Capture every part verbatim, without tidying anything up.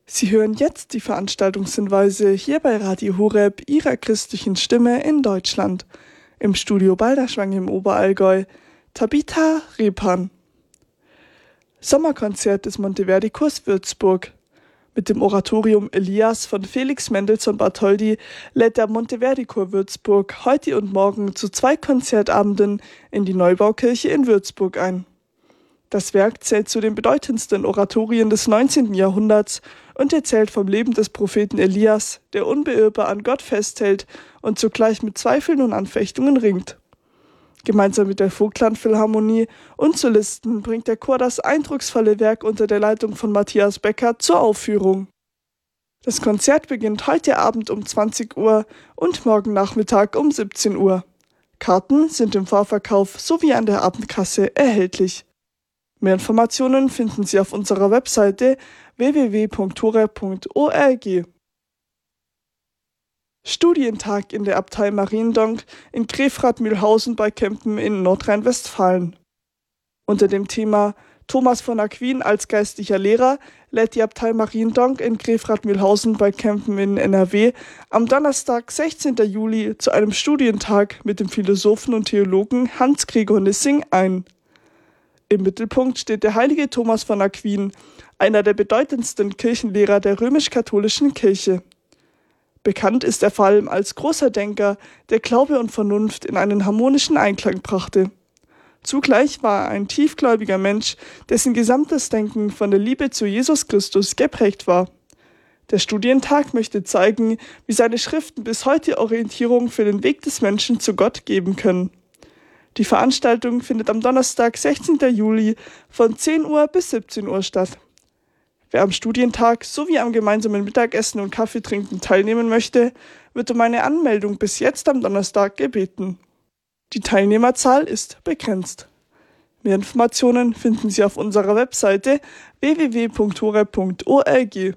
Sie hören jetzt die Veranstaltungshinweise hier bei Radio Horeb, Ihrer christlichen Stimme in Deutschland. Im Studio Balderschwang im Oberallgäu, Tabitha Repan. Sommerkonzert des Monteverdi-Chors Würzburg. Mit dem Oratorium Elias von Felix Mendelssohn Bartholdy lädt der Monteverdi-Chor Würzburg heute und morgen zu zwei Konzertabenden in die Neubaukirche in Würzburg ein. Das Werk zählt zu den bedeutendsten Oratorien des neunzehnten Jahrhunderts und erzählt vom Leben des Propheten Elias, der unbeirrbar an Gott festhält und zugleich mit Zweifeln und Anfechtungen ringt. Gemeinsam mit der Vogtland-Philharmonie und Solisten bringt der Chor das eindrucksvolle Werk unter der Leitung von Matthias Becker zur Aufführung. Das Konzert beginnt heute Abend um zwanzig Uhr und morgen Nachmittag um siebzehn Uhr. Karten sind im Vorverkauf sowie an der Abendkasse erhältlich. Mehr Informationen finden Sie auf unserer Webseite w w w punkt horeb punkt org. Studientag in der Abtei Mariendonk in Grefrath-Mühlhausen bei Kempen in Nordrhein-Westfalen. Unter dem Thema Thomas von Aquin als geistlicher Lehrer lädt die Abtei Mariendonk in Grefrath-Mühlhausen bei Kempen in N R W am Donnerstag, sechzehnten Juli, zu einem Studientag mit dem Philosophen und Theologen Hans Gregor Nissing ein. Im Mittelpunkt steht der heilige Thomas von Aquin, einer der bedeutendsten Kirchenlehrer der römisch-katholischen Kirche. Bekannt ist er vor allem als großer Denker, der Glaube und Vernunft in einen harmonischen Einklang brachte. Zugleich war er ein tiefgläubiger Mensch, dessen gesamtes Denken von der Liebe zu Jesus Christus geprägt war. Der Studientag möchte zeigen, wie seine Schriften bis heute Orientierung für den Weg des Menschen zu Gott geben können. Die Veranstaltung findet am Donnerstag, sechzehnten Juli von zehn Uhr bis siebzehn Uhr statt. Wer am Studientag sowie am gemeinsamen Mittagessen und Kaffeetrinken teilnehmen möchte, wird um eine Anmeldung bis jetzt am Donnerstag gebeten. Die Teilnehmerzahl ist begrenzt. Mehr Informationen finden Sie auf unserer Webseite w w w punkt horeb punkt org.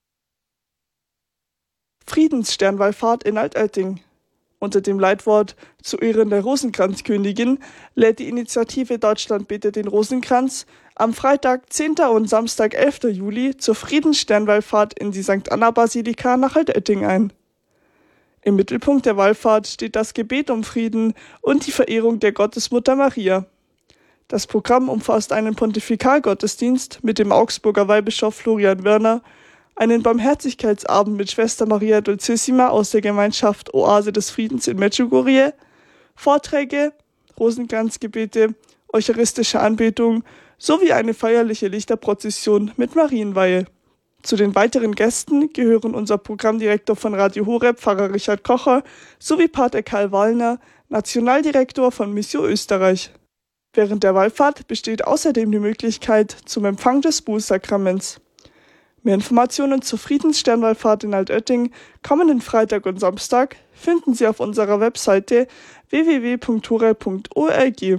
Friedenssternwallfahrt in Altötting. Unter dem Leitwort „Zu Ehren der Rosenkranzkönigin“ lädt die Initiative Deutschland betet den Rosenkranz am Freitag, zehnten und Samstag, elften Juli zur Friedenssternwallfahrt in die Sankt Anna-Basilika nach Altötting ein. Im Mittelpunkt der Wallfahrt steht das Gebet um Frieden und die Verehrung der Gottesmutter Maria. Das Programm umfasst einen Pontifikalgottesdienst mit dem Augsburger Weihbischof Florian Wörner, einen Barmherzigkeitsabend mit Schwester Maria Dulcissima aus der Gemeinschaft Oase des Friedens in Medjugorje, Vorträge, Rosenkranzgebete, eucharistische Anbetung sowie eine feierliche Lichterprozession mit Marienweihe. Zu den weiteren Gästen gehören unser Programmdirektor von Radio Horeb, Pfarrer Richard Kocher, sowie Pater Karl Wallner, Nationaldirektor von Mission Österreich. Während der Wallfahrt besteht außerdem die Möglichkeit zum Empfang des Bußsakraments. Mehr Informationen zur Friedenssternwallfahrt in Altötting kommenden Freitag und Samstag finden Sie auf unserer Webseite w w w punkt horeb punkt org.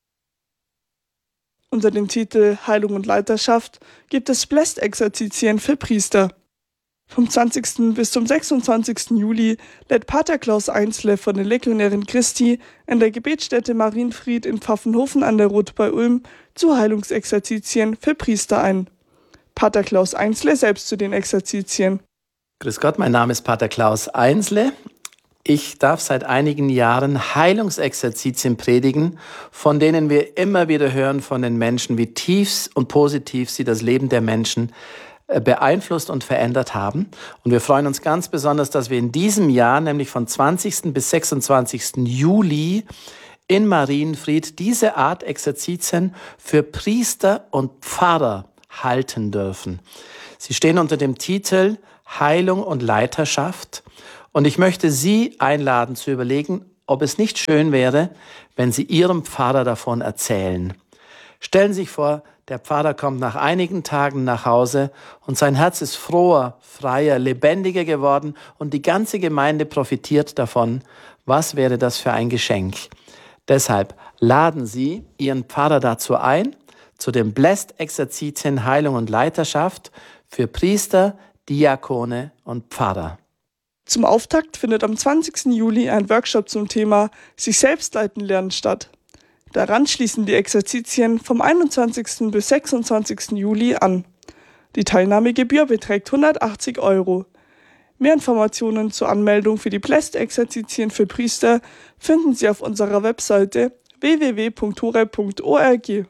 Unter dem Titel Heilung und Leiterschaft gibt es Blästexerzitien für Priester. Vom zwanzigsten bis zum sechsundzwanzigsten Juli lädt Pater Klaus Einsle von den Legionären Christi in der Gebetsstätte Marienfried in Pfaffenhofen an der Rot bei Ulm zu Heilungsexerzitien für Priester ein. Pater Klaus Einsle selbst zu den Exerzitien. Grüß Gott, mein Name ist Pater Klaus Einsle. Ich darf seit einigen Jahren Heilungsexerzitien predigen, von denen wir immer wieder hören von den Menschen, wie tief und positiv sie das Leben der Menschen beeinflusst und verändert haben. Und wir freuen uns ganz besonders, dass wir in diesem Jahr, nämlich von zwanzigsten bis sechsundzwanzigsten Juli in Marienfried, diese Art Exerzitien für Priester und Pfarrer halten dürfen. Sie stehen unter dem Titel Heilung und Leiterschaft. Und ich möchte Sie einladen zu überlegen, ob es nicht schön wäre, wenn Sie Ihrem Pfarrer davon erzählen. Stellen Sie sich vor, der Pfarrer kommt nach einigen Tagen nach Hause und sein Herz ist froher, freier, lebendiger geworden und die ganze Gemeinde profitiert davon. Was wäre das für ein Geschenk? Deshalb laden Sie Ihren Pfarrer dazu ein, zu den Blästexerzitien Heilung und Leiterschaft für Priester, Diakone und Pfarrer. Zum Auftakt findet am zwanzigsten Juli ein Workshop zum Thema Sich selbst leiten lernen statt. Daran schließen die Exerzitien vom einundzwanzigsten bis sechsundzwanzigsten Juli an. Die Teilnahmegebühr beträgt hundertachtzig Euro. Mehr Informationen zur Anmeldung für die Plästexerzitien für Priester finden Sie auf unserer Webseite w w w punkt horeb punkt org.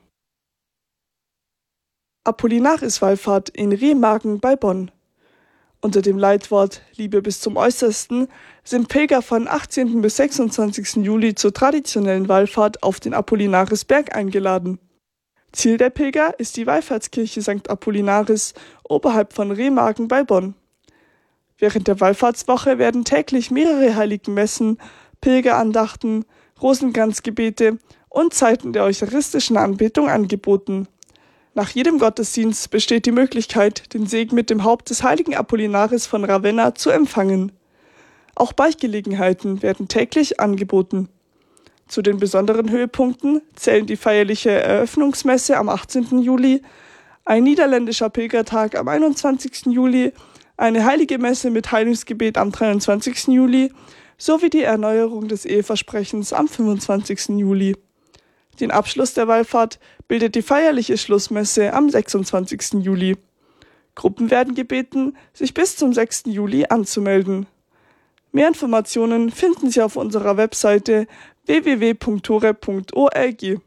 Apollinaris-Wallfahrt in Remagen bei Bonn. Unter dem Leitwort Liebe bis zum Äußersten sind Pilger von achtzehnten bis sechsundzwanzigsten Juli zur traditionellen Wallfahrt auf den Apollinarisberg eingeladen. Ziel der Pilger ist die Wallfahrtskirche Sankt Apollinaris oberhalb von Remagen bei Bonn. Während der Wallfahrtswoche werden täglich mehrere Heiligenmessen, Pilgerandachten, Rosenkranzgebete und Zeiten der eucharistischen Anbetung angeboten. Nach jedem Gottesdienst besteht die Möglichkeit, den Segen mit dem Haupt des heiligen Apollinaris von Ravenna zu empfangen. Auch Beichtgelegenheiten werden täglich angeboten. Zu den besonderen Höhepunkten zählen die feierliche Eröffnungsmesse am achtzehnten Juli, ein niederländischer Pilgertag am einundzwanzigsten Juli, eine heilige Messe mit Heilungsgebet am dreiundzwanzigsten Juli sowie die Erneuerung des Eheversprechens am fünfundzwanzigsten Juli. Den Abschluss der Wallfahrt bildet die feierliche Schlussmesse am sechsundzwanzigsten Juli. Gruppen werden gebeten, sich bis zum sechsten Juli anzumelden. Mehr Informationen finden Sie auf unserer Webseite w w w punkt horeb punkt org.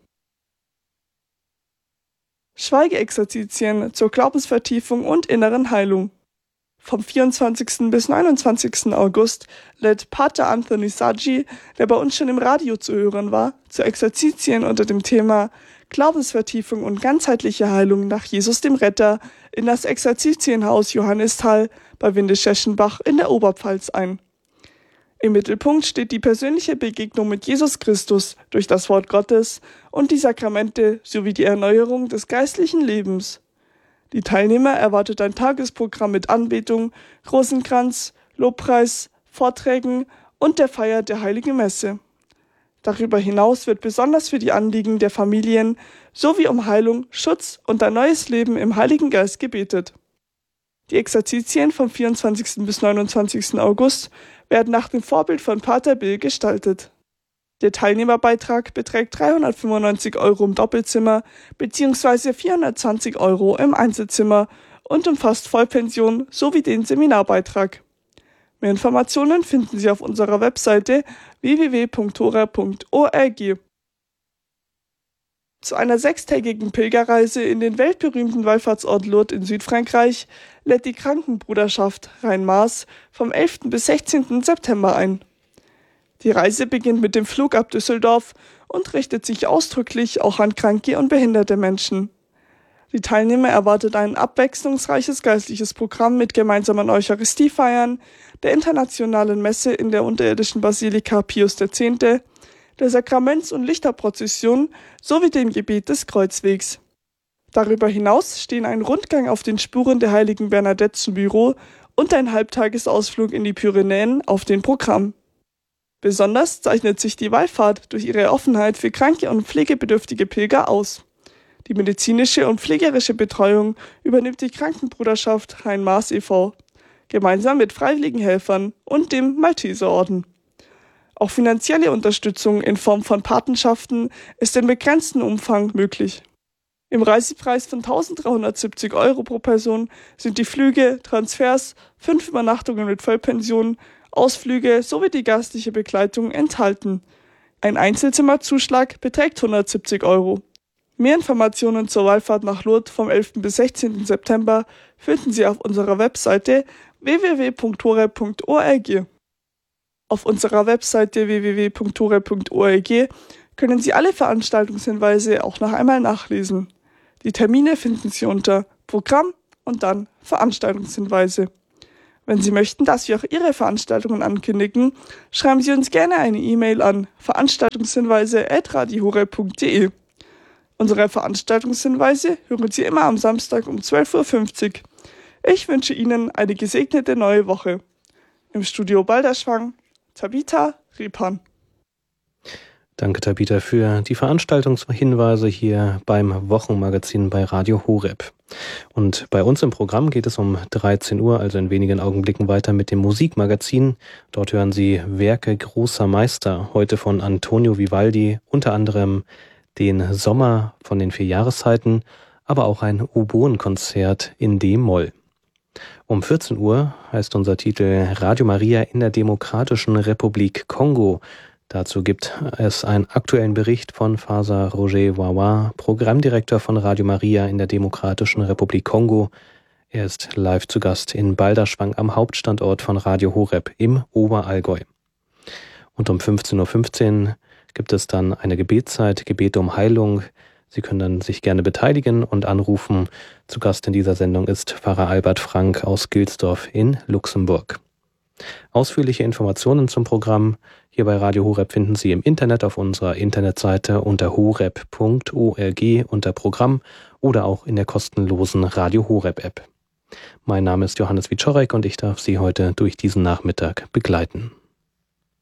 Schweigeexerzitien zur Glaubensvertiefung und inneren Heilung. Vom vierundzwanzigsten bis neunundzwanzigsten August lädt Pater Anthony Saggi, der bei uns schon im Radio zu hören war, zu Exerzitien unter dem Thema Glaubensvertiefung und ganzheitliche Heilung nach Jesus dem Retter in das Exerzitienhaus Johannisthal bei Windischeschenbach in der Oberpfalz ein. Im Mittelpunkt steht die persönliche Begegnung mit Jesus Christus durch das Wort Gottes und die Sakramente sowie die Erneuerung des geistlichen Lebens. Die Teilnehmer erwartet ein Tagesprogramm mit Anbetung, Rosenkranz, Lobpreis, Vorträgen und der Feier der Heiligen Messe. Darüber hinaus wird besonders für die Anliegen der Familien sowie um Heilung, Schutz und ein neues Leben im Heiligen Geist gebetet. Die Exerzitien vom vierundzwanzigsten bis neunundzwanzigsten August werden nach dem Vorbild von Pater Bill gestaltet. Der Teilnehmerbeitrag beträgt dreihundertfünfundneunzig Euro im Doppelzimmer bzw. vierhundertzwanzig Euro im Einzelzimmer und umfasst Vollpension sowie den Seminarbeitrag. Mehr Informationen finden Sie auf unserer Webseite w w w punkt horeb punkt org. Zu einer sechstägigen Pilgerreise in den weltberühmten Wallfahrtsort Lourdes in Südfrankreich lädt die Krankenbruderschaft Rhein-Maas vom elften bis sechzehnten September ein. Die Reise beginnt mit dem Flug ab Düsseldorf und richtet sich ausdrücklich auch an kranke und behinderte Menschen. Die Teilnehmer erwartet ein abwechslungsreiches geistliches Programm mit gemeinsamen Eucharistiefeiern, der internationalen Messe in der unterirdischen Basilika Pius X., der Sakraments- und Lichterprozession sowie dem Gebet des Kreuzwegs. Darüber hinaus stehen ein Rundgang auf den Spuren der heiligen Bernadette zu Büro und ein Halbtagesausflug in die Pyrenäen auf dem Programm. Besonders zeichnet sich die Wallfahrt durch ihre Offenheit für kranke und pflegebedürftige Pilger aus. Die medizinische und pflegerische Betreuung übernimmt die Krankenbruderschaft Rhein-Maas e V gemeinsam mit freiwilligen Helfern und dem Malteserorden. Auch finanzielle Unterstützung in Form von Patenschaften ist in begrenztem Umfang möglich. Im Reisepreis von eintausenddreihundertsiebzig Euro pro Person sind die Flüge, Transfers, fünf Übernachtungen mit Vollpension, Ausflüge sowie die geistliche Begleitung enthalten. Ein Einzelzimmerzuschlag beträgt hundertsiebzig Euro. Mehr Informationen zur Wallfahrt nach Lourdes vom elften bis sechzehnten September finden Sie auf unserer Webseite w w w punkt horeb punkt org. Auf unserer Webseite w w w punkt horeb punkt org können Sie alle Veranstaltungshinweise auch noch einmal nachlesen. Die Termine finden Sie unter Programm und dann Veranstaltungshinweise. Wenn Sie möchten, dass wir auch Ihre Veranstaltungen ankündigen, schreiben Sie uns gerne eine E-Mail an veranstaltungshinweise at radio horeb punkt de. Unsere Veranstaltungshinweise hören Sie immer am Samstag um zwölf Uhr fünfzig. Ich wünsche Ihnen eine gesegnete neue Woche. Im Studio Balderschwang, Tabitha Repan. Danke, Tabitha, für die Veranstaltungshinweise hier beim Wochenmagazin bei Radio Horeb. Und bei uns im Programm geht es um dreizehn Uhr, also in wenigen Augenblicken weiter mit dem Musikmagazin. Dort hören Sie Werke großer Meister, heute von Antonio Vivaldi, unter anderem den Sommer von den vier Jahreszeiten, aber auch ein Oboenkonzert in D-Moll. Um vierzehn Uhr heißt unser Titel Radio Maria in der Demokratischen Republik Kongo. Dazu gibt es einen aktuellen Bericht von Faser Roger Wawa, Programmdirektor von Radio Maria in der Demokratischen Republik Kongo. Er ist live zu Gast in Balderschwang am Hauptstandort von Radio Horeb im Oberallgäu. Und um fünfzehn Uhr fünfzehn gibt es dann eine Gebetszeit, Gebete um Heilung. Sie können dann sich gerne beteiligen und anrufen. Zu Gast in dieser Sendung ist Pfarrer Albert Frank aus Gilsdorf in Luxemburg. Ausführliche Informationen zum Programm hier bei Radio Horeb finden Sie im Internet auf unserer Internetseite unter horeb punkt org unter Programm oder auch in der kostenlosen Radio Horeb App. Mein Name ist Johannes Wiczorek und ich darf Sie heute durch diesen Nachmittag begleiten.